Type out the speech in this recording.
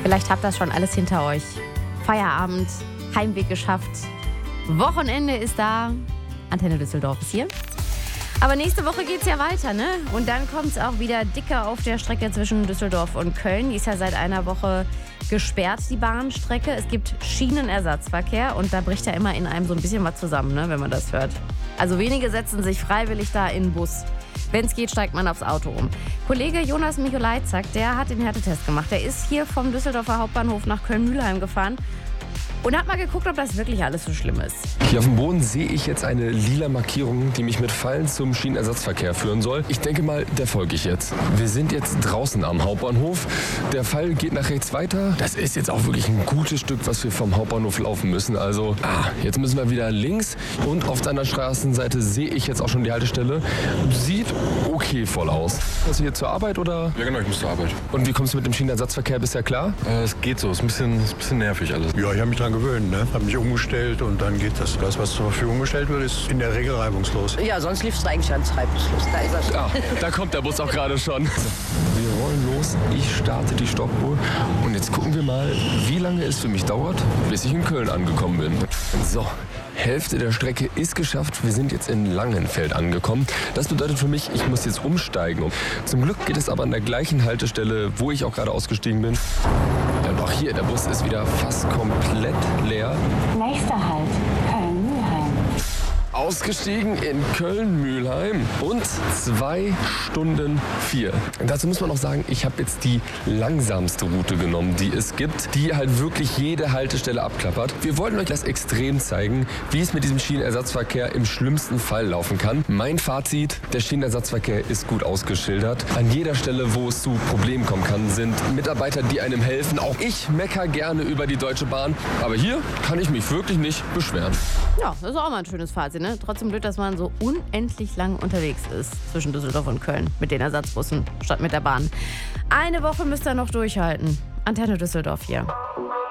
Vielleicht habt ihr das schon alles hinter euch. Feierabend, Heimweg geschafft. Wochenende ist da. Antenne Düsseldorf ist hier. Aber nächste Woche geht's ja weiter, ne? Und dann kommt's auch wieder dicker auf der Strecke zwischen Düsseldorf und Köln. Die ist ja seit einer Woche gesperrt, die Bahnstrecke. Es gibt Schienenersatzverkehr und da bricht ja immer in einem so ein bisschen was zusammen, ne, wenn man das hört. Also wenige setzen sich freiwillig da in den Bus. Wenn es geht, steigt man aufs Auto um. Kollege Jonas Micholajczak, der hat den Härtetest gemacht. Der ist hier vom Düsseldorfer Hauptbahnhof nach Köln-Mühlheim gefahren und hat mal geguckt, ob das wirklich alles so schlimm ist. Hier auf dem Boden sehe ich jetzt eine lila Markierung, die mich mit Pfeilen zum Schienenersatzverkehr führen soll. Ich denke mal, der folge ich jetzt. Wir sind jetzt draußen am Hauptbahnhof. Der Pfeil geht nach rechts weiter. Das ist jetzt auch wirklich ein gutes Stück, was wir vom Hauptbahnhof laufen müssen. Also, jetzt müssen wir wieder links. Und auf der anderen Straßenseite sehe ich jetzt auch schon die Haltestelle. Sieht okay voll aus. Hast du hier zur Arbeit oder? Ja genau, ich muss zur Arbeit. Und wie kommst du mit dem Schienenersatzverkehr bisher klar? Es geht so, ist ein bisschen nervig alles. Ja, ich habe mich dran gewöhnt, ne? Habe mich umgestellt und dann geht das. Das, was zur Verfügung gestellt wird, ist in der Regel reibungslos. Ja, sonst lief es eigentlich ganz reibungslos. Da ist er schon. Da kommt der Bus auch gerade schon. Wir rollen los, ich starte die Stoppuhr und jetzt gucken wir mal, wie lange es für mich dauert, bis ich in Köln angekommen bin. So, Hälfte der Strecke ist geschafft. Wir sind jetzt in Langenfeld angekommen. Das bedeutet für mich, ich muss jetzt umsteigen. Zum Glück geht es aber an der gleichen Haltestelle, wo ich auch gerade ausgestiegen bin. Und auch hier, der Bus ist wieder fast komplett leer. Nächster Halt, Köln-Mühlheim. Ausgestiegen in Köln-Mühlheim und 2 Stunden 4. Dazu muss man auch sagen, ich habe jetzt die langsamste Route genommen, die es gibt, die halt wirklich jede Haltestelle abklappert. Wir wollten euch das extrem zeigen, wie es mit diesem Schienenersatzverkehr im schlimmsten Fall laufen kann. Mein Fazit, der Schienenersatzverkehr ist gut ausgeschildert. An jeder Stelle, wo es zu Problemen kommen kann, sind Mitarbeiter, die einem helfen. Auch ich meckere gerne über die Deutsche Bahn, aber hier kann ich mich wirklich nicht beschweren. Ja, das ist auch mal ein schönes Fazit, ne? Trotzdem blöd, dass man so unendlich lang unterwegs ist zwischen Düsseldorf und Köln mit den Ersatzbussen statt mit der Bahn. Eine Woche müsst ihr noch durchhalten. Antenne Düsseldorf hier.